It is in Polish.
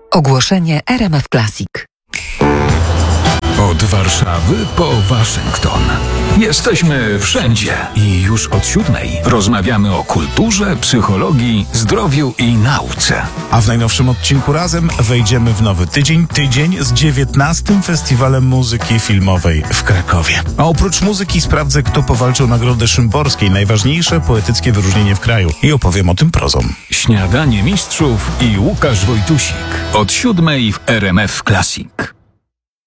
Ogłoszenie RMF Classic. Od Warszawy po Waszyngton. Jesteśmy wszędzie i już od 7:00 rozmawiamy o kulturze, psychologii, zdrowiu i nauce. A w najnowszym odcinku Razem wejdziemy w nowy tydzień z 19. Festiwalem Muzyki Filmowej w Krakowie. A oprócz muzyki sprawdzę, kto powalczył Nagrodę Szymborskiej, najważniejsze poetyckie wyróżnienie w kraju, i opowiem o tym prozą. Śniadanie mistrzów i Łukasz Wojtusik. Od 7:00 w RMF Classic.